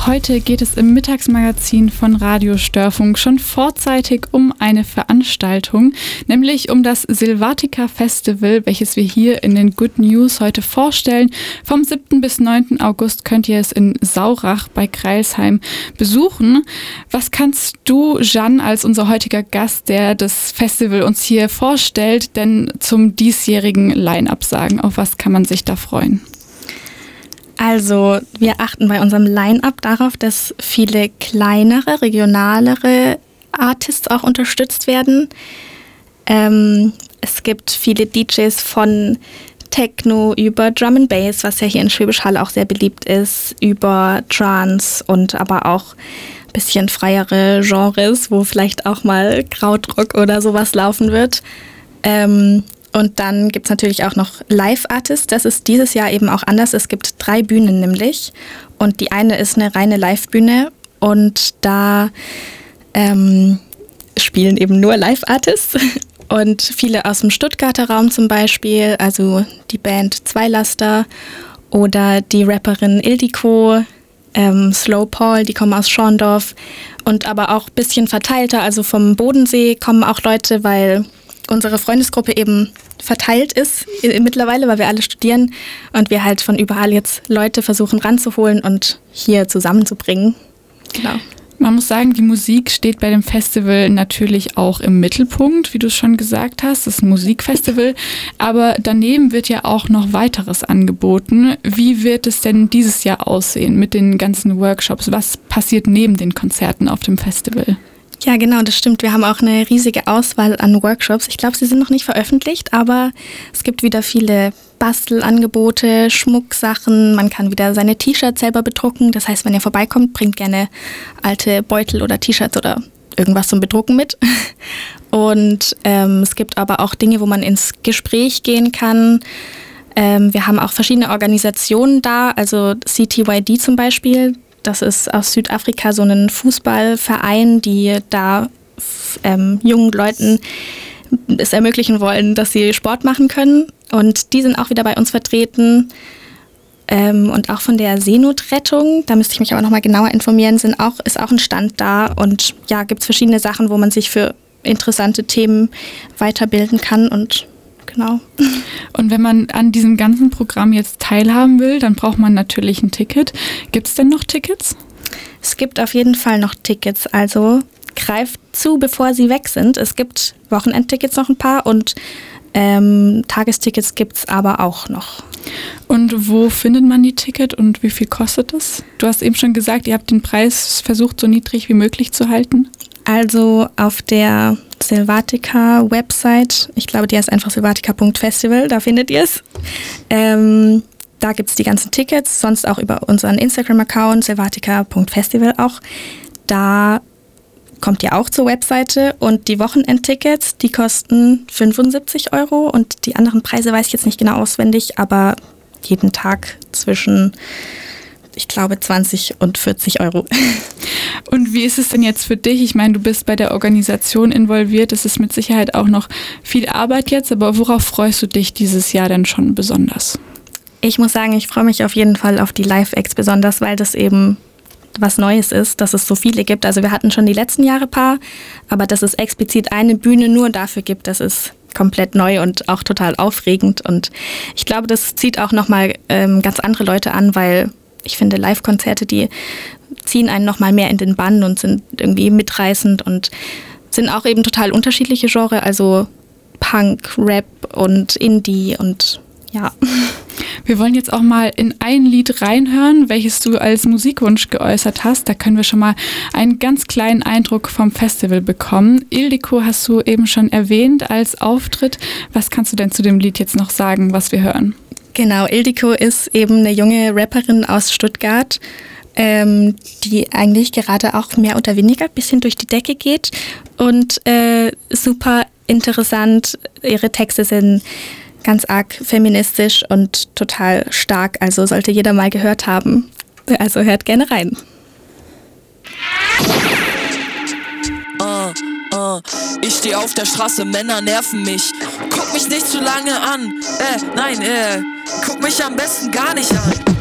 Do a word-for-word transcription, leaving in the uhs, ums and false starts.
Heute geht es im Mittagsmagazin von Radio Störfunk schon vorzeitig um eine Veranstaltung, nämlich um das Silvatica Festival, welches wir hier in den Good News heute vorstellen. Vom siebten bis neunten August könnt ihr es in Saurach bei Crailsheim besuchen. Was kannst du, Jeanne, als unser heutiger Gast, der das Festival uns hier vorstellt, denn zum diesjährigen Line-Up sagen? Auf was kann man sich da freuen? Also wir achten bei unserem Line-Up darauf, dass viele kleinere, regionalere Artists auch unterstützt werden. Ähm, es gibt viele D Js von Techno über Drum and Bass, was ja hier in Schwäbisch Hall auch sehr beliebt ist, über Trance und aber auch ein bisschen freiere Genres, wo vielleicht auch mal Krautrock oder sowas laufen wird. Ähm, Und dann gibt es natürlich auch noch Live-Artists. Das ist dieses Jahr eben auch anders. Es gibt drei Bühnen nämlich. Und die eine ist eine reine Live-Bühne. Und da ähm, spielen eben nur Live-Artists. Und viele aus dem Stuttgarter Raum zum Beispiel. Also die Band Zweilaster oder die Rapperin Ildiko, ähm, Slow Paul, die kommen aus Schorndorf. Und aber auch ein bisschen verteilter. Also vom Bodensee kommen auch Leute, weil unsere Freundesgruppe eben verteilt ist mittlerweile, weil wir alle studieren und wir halt von überall jetzt Leute versuchen ranzuholen und hier zusammenzubringen. Genau. Man muss sagen, die Musik steht bei dem Festival natürlich auch im Mittelpunkt, wie du es schon gesagt hast. Das ist ein Musikfestival, aber daneben wird ja auch noch weiteres angeboten. Wie wird es denn dieses Jahr aussehen mit den ganzen Workshops? Was passiert neben den Konzerten auf dem Festival? Ja, genau, das stimmt. Wir haben auch eine riesige Auswahl an Workshops. Ich glaube, sie sind noch nicht veröffentlicht, aber es gibt wieder viele Bastelangebote, Schmucksachen. Man kann wieder seine T-Shirts selber bedrucken. Das heißt, wenn ihr vorbeikommt, bringt gerne alte Beutel oder T-Shirts oder irgendwas zum Bedrucken mit. Und ähm, es gibt aber auch Dinge, wo man ins Gespräch gehen kann. Ähm, wir haben auch verschiedene Organisationen da, also C T Y D zum Beispiel. Das ist aus Südafrika so ein Fußballverein, die da ähm, jungen Leuten es ermöglichen wollen, dass sie Sport machen können. Und die sind auch wieder bei uns vertreten. Ähm, und auch von der Seenotrettung, da müsste ich mich aber nochmal genauer informieren, sind auch, ist auch ein Stand da. Und ja, gibt es verschiedene Sachen, wo man sich für interessante Themen weiterbilden kann und genau. Und wenn man an diesem ganzen Programm jetzt teilhaben will, dann braucht man natürlich ein Ticket. Gibt es denn noch Tickets? Es gibt auf jeden Fall noch Tickets, also greift zu, bevor sie weg sind. Es gibt Wochenendtickets noch ein paar und ähm, Tagestickets gibt es aber auch noch. Und wo findet man die Ticket und wie viel kostet das? Du hast eben schon gesagt, ihr habt den Preis versucht, so niedrig wie möglich zu halten. Also auf der Silvatica-Website, ich glaube, die heißt einfach silvatica punkt festival, da findet ihr es. Ähm, da gibt es die ganzen Tickets, sonst auch über unseren Instagram-Account, silvatica punkt festival auch. Da kommt ihr auch zur Webseite und die Wochenendtickets, die kosten fünfundsiebzig Euro und die anderen Preise weiß ich jetzt nicht genau auswendig, aber jeden Tag zwischen, ich glaube, zwanzig und vierzig Euro. Und wie ist es denn jetzt für dich? Ich meine, du bist bei der Organisation involviert. Es ist mit Sicherheit auch noch viel Arbeit jetzt, aber worauf freust du dich dieses Jahr denn schon besonders? Ich muss sagen, ich freue mich auf jeden Fall auf die Live-Acts besonders, weil das eben was Neues ist, dass es so viele gibt. Also wir hatten schon die letzten Jahre ein paar, aber dass es explizit eine Bühne nur dafür gibt, das ist komplett neu und auch total aufregend. Und ich glaube, das zieht auch nochmal ähm, ganz andere Leute an, weil ich finde, Live-Konzerte, die ziehen einen nochmal mehr in den Bann und sind irgendwie mitreißend und sind auch eben total unterschiedliche Genres, also Punk, Rap und Indie und ja. Wir wollen jetzt auch mal in ein Lied reinhören, welches du als Musikwunsch geäußert hast. Da können wir schon mal einen ganz kleinen Eindruck vom Festival bekommen. Ildiko hast du eben schon erwähnt als Auftritt. Was kannst du denn zu dem Lied jetzt noch sagen, was wir hören? Genau, Ildiko ist eben eine junge Rapperin aus Stuttgart, ähm, die eigentlich gerade auch mehr oder weniger ein bisschen durch die Decke geht und äh, super interessant. Ihre Texte sind ganz arg feministisch und total stark, also sollte jeder mal gehört haben. Also hört gerne rein. Uh, uh, ich steh auf der Straße, Männer nerven mich. Guck mich nicht zu lange an. Äh, nein, äh, guck mich am besten gar nicht an.